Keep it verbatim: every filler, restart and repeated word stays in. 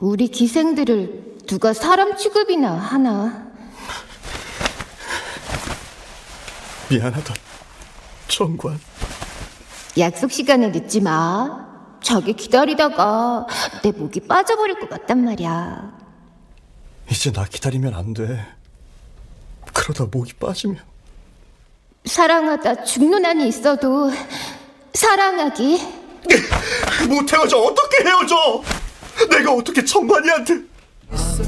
우리 기생들을 누가 사람 취급이나 하나. 미안하다, 정관. 약속 시간에 늦지 마. 저기 기다리다가 내 목이 빠져버릴 것 같단 말이야. 이제 나 기다리면 안 돼. 그러다 목이 빠지면. 사랑하다 죽는 한이 있어도 사랑하기. 못 헤어져. 어떻게 헤어져? 내가 어떻게 정관이한테.